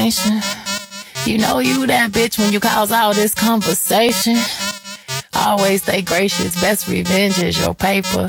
information. You know you that bitch when you cause all this conversation. Always stay gracious. Best revenge is your paper.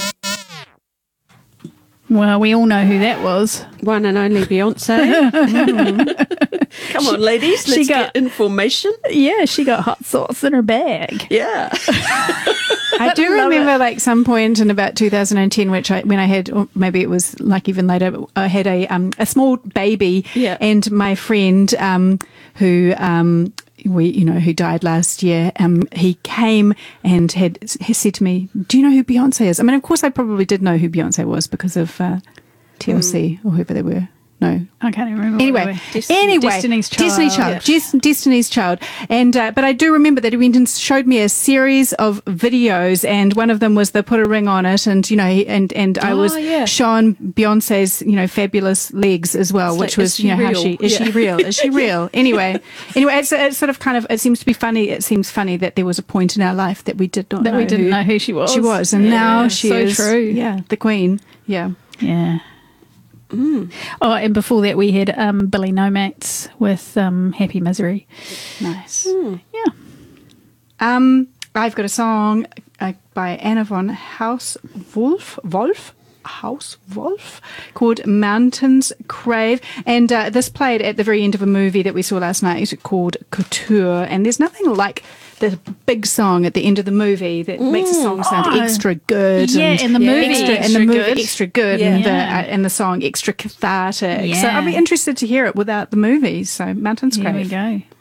Well, we all know who that was. One and only Beyonce. Come on, ladies, let's get information. Yeah, she got hot sauce in her bag. Yeah. I do remember like some point in about 2010, when I had, or maybe it was like even later, I had a small baby, and my friend who died last year, he came and he said to me, "Do you know who Beyonce is?" I mean, of course, I probably did know who Beyonce was because of TLC or whoever they were. No, I can't even remember. Anyway, Destiny's Child. Destiny's Child. And but I do remember that he went and showed me a series of videos, and one of them was the put a ring on it, and and I was shown Beyonce's fabulous legs as well, which was she real? Is she real? Anyway, it's sort of kind of, it seems to be funny. It seems funny that there was a point in our life that we didn't know who she was. She was, and now she is so true. Yeah, the queen. Yeah. Yeah. Oh, and before that we had Billy Nomax with Happy Misery. Nice. Yeah. I've got a song by Anna von Hauswolf called Mountains Crave, and this played at the very end of a movie that we saw last night called Couture, and there's nothing like the big song at the end of the movie that makes the song sound extra good. Yeah, and the movie extra good, and the song extra cathartic. Yeah. So I'll be interested to hear it without the movie. So Mountains Crave. Here we go.